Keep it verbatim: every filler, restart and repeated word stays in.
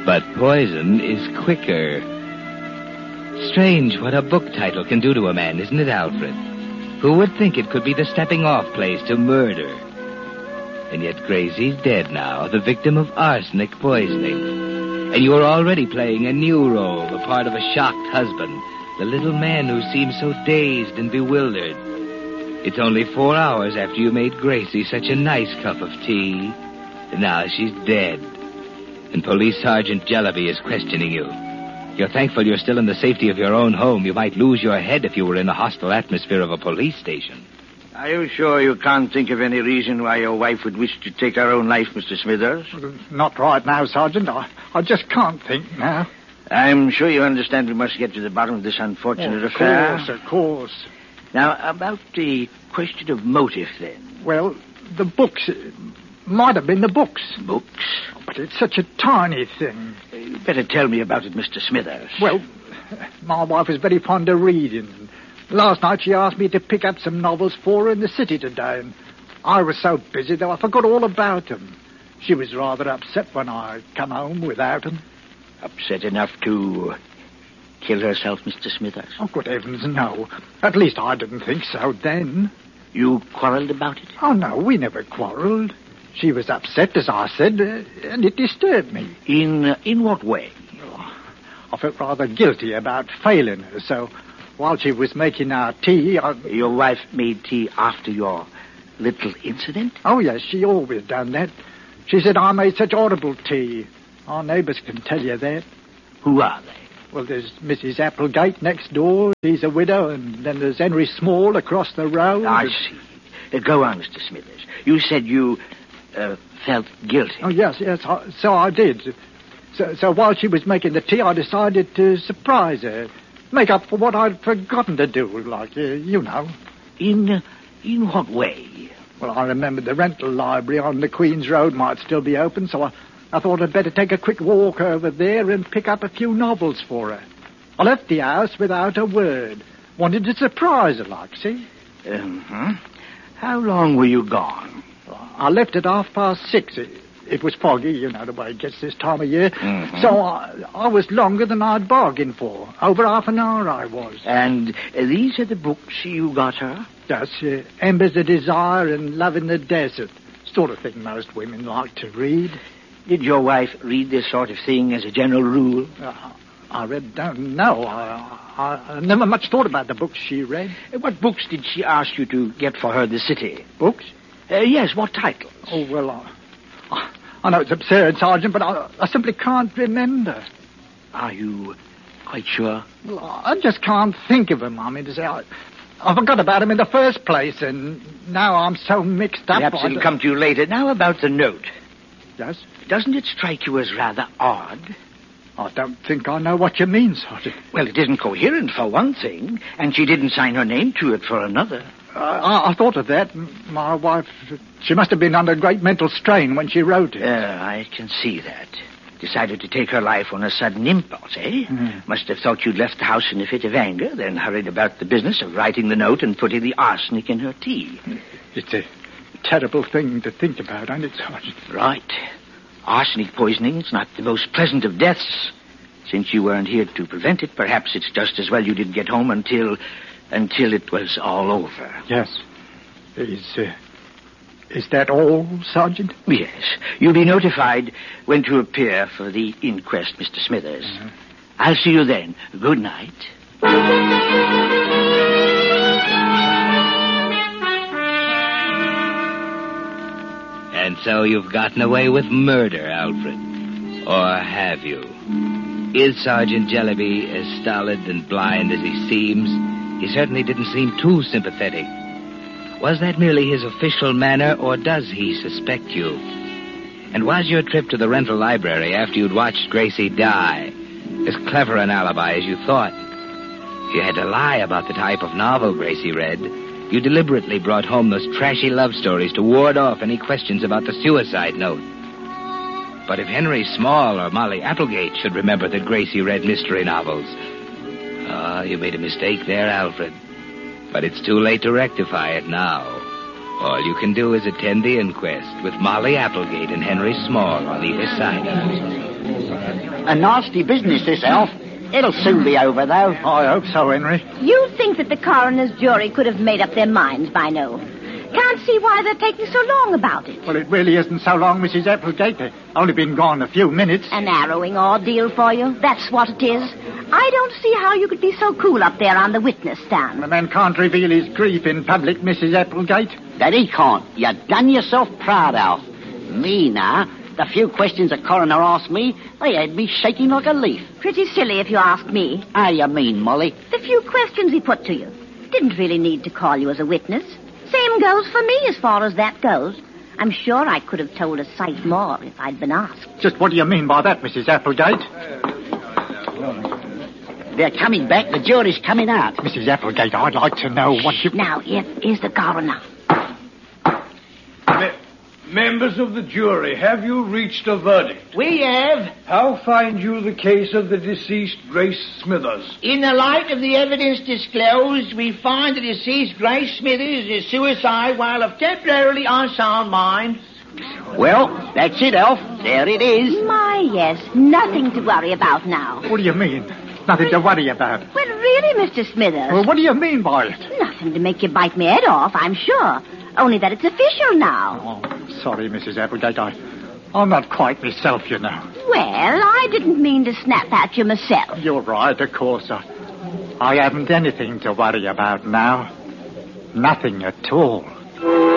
But poison is quicker. Strange what a book title can do to a man, isn't it, Alfred? Who would think it could be the stepping-off place to murder? And yet Gracie's dead now, the victim of arsenic poisoning. And you are already playing a new role, the part of a shocked husband, the little man who seems so dazed and bewildered. It's only four hours after you made Gracie such a nice cup of tea. And now she's dead. And Police Sergeant Jellaby is questioning you. You're thankful you're still in the safety of your own home. You might lose your head if you were in the hostile atmosphere of a police station. Are you sure you can't think of any reason why your wife would wish to take her own life, Mister Smithers? Not right now, Sergeant. I, I just can't think now. I'm sure you understand we must get to the bottom of this unfortunate oh, of affair. Of course, of course. Now, about the question of motive, then. Well, the books... Might have been the books. Books? But it's such a tiny thing. You better tell me about it, Mister Smithers. Well, my wife is very fond of reading. Last night she asked me to pick up some novels for her in the city today, and I was so busy that I forgot all about them. She was rather upset when I come home without them. Upset enough to kill herself, Mister Smithers? Oh, good heavens, no. At least I didn't think so then. You quarrelled about it? Oh, no, we never quarrelled. She was upset, as I said, uh, and it disturbed me. In uh, in what way? Oh, I felt rather guilty about failing her, so while she was making our tea... I... Your wife made tea after your little incident? Oh, yes, she always done that. She said I made such horrible tea. Our neighbours can tell you that. Who are they? Well, there's Missus Applegate next door. She's a widow, and then there's Henry Small across the road. I see. Uh, go on, Mister Smithers. You said you... Uh, felt guilty. Oh, yes, yes, I, so I did. So, so while she was making the tea, I decided to surprise her. Make up for what I'd forgotten to do, like, uh, you know. In, uh, in what way? Well, I remembered the rental library on the Queen's Road might still be open, so I, I thought I'd better take a quick walk over there and pick up a few novels for her. I left the house without a word. Wanted to surprise her, like, see? Uh-huh. How long were you gone? I left at half past six. It, it was foggy, you know, the way it gets this time of year. Mm-hmm. So I, I was longer than I'd bargained for. Over half an hour I was. And uh, these are the books you got her? Yes, uh, Embers of Desire and Love in the Desert. Sort of thing most women like to read. Did your wife read this sort of thing as a general rule? Uh, I read, don't know. I, I, I never much thought about the books she read. Uh, what books did she ask you to get for her in the city? Books? Uh, yes, what titles? Oh, well, I, I know it's absurd, Sergeant, but I, I simply can't remember. Are you quite sure? Well, I just can't think of them. I mean, to say, I, I forgot about them in the first place, and now I'm so mixed up. Perhaps it'll come to you later. Now about the note. Yes? Doesn't it strike you as rather odd? I don't think I know what you mean, Sergeant. Well, it isn't coherent, for one thing, and she didn't sign her name to it for another. Uh, I, I thought of that. My wife, she must have been under great mental strain when she wrote it. Uh, I can see that. Decided to take her life on a sudden impulse, eh? Mm. Must have thought you'd left the house in a fit of anger, then hurried about the business of writing the note and putting the arsenic in her tea. It's a terrible thing to think about, ain't it, Sergeant? Right. Arsenic poisoning's not the most pleasant of deaths. Since you weren't here to prevent it, perhaps it's just as well you didn't get home until... until it was all over. Yes. Is, uh, is that all, Sergeant? Yes. You'll be notified when to appear for the inquest, Mister Smithers. Uh-huh. I'll see you then. Good night. And so you've gotten away with murder, Alfred. Or have you? Is Sergeant Jellaby as stolid and blind as he seems? He certainly didn't seem too sympathetic. Was that merely his official manner, or does he suspect you? And was your trip to the rental library after you'd watched Gracie die as clever an alibi as you thought? You had to lie about the type of novel Gracie read. You deliberately brought home those trashy love stories to ward off any questions about the suicide note. But if Henry Small or Molly Applegate should remember that Gracie read mystery novels... Ah, you made a mistake there, Alfred. But it's too late to rectify it now. All you can do is attend the inquest with Molly Applegate and Henry Small on either side of it. A nasty business, this, Alf. It'll soon be over, though. I hope so, Henry. You think that the coroner's jury could have made up their minds by now. Can't see why they're taking so long about it. Well, it really isn't so long, Missus Applegate. They've only been gone a few minutes. An harrowing ordeal for you. That's what it is. I don't see how you could be so cool up there on the witness stand. The man can't reveal his grief in public, Missus Applegate. That he can't. You done yourself proud, Alf. Me, now, the few questions the coroner asked me, they had me shaking like a leaf. Pretty silly if you ask me. How you mean, Molly? The few questions he put to you. Didn't really need to call you as a witness. Same goes for me as far as that goes. I'm sure I could have told a sight more if I'd been asked. Just what do you mean by that, Missus Applegate? They're coming back. The jury's coming out. Missus Applegate, I'd like to know what you... Now, here is the coroner. Me- members of the jury, have you reached a verdict? We have, How find you the case of the deceased Grace Smithers? in the light of the evidence disclosed, we find the deceased Grace Smithers is suicide while of temporarily unsound mind. Well, that's it, Alf. There it is. My, yes. Nothing to worry about now. What do you mean? Nothing to worry about. Well, really, Mister Smithers. Well, what do you mean by it? Nothing to make you bite me head off, I'm sure. Only that it's official now. Oh, sorry, Missus Applegate. I, I'm not quite myself, you know. Well, I didn't mean to snap at you myself. You're right, of course. I, I haven't anything to worry about now. Nothing at all.